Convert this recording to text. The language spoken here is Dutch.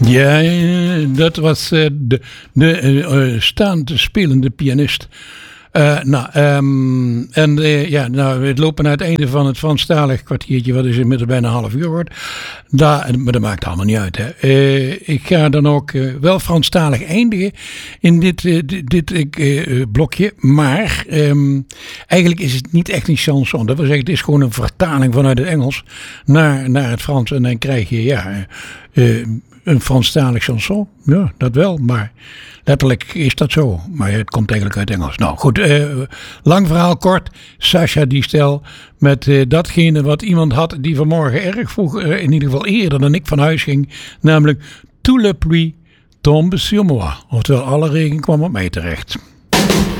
Ja, dat was de staand spelende pianist. We lopen naar het einde van het Franstalig kwartiertje, wat dus inmiddels bijna een half uur wordt. Maar dat maakt allemaal niet uit. Hè. Ik ga dan ook wel Franstalig eindigen in dit blokje. Maar eigenlijk is het niet echt een chanson. Dat wil zeggen, het is gewoon een vertaling vanuit het Engels naar het Frans. En dan krijg je een Franstalig chanson. Ja, dat wel, maar letterlijk is dat zo. Maar het komt eigenlijk uit Engels. Nou goed, lang verhaal kort. Sacha Distel met datgene wat iemand had die vanmorgen erg vroeg, in ieder geval eerder dan ik van huis ging. Namelijk Toute la pluie tombe sur moi. Oftewel, alle regen kwam op mij terecht.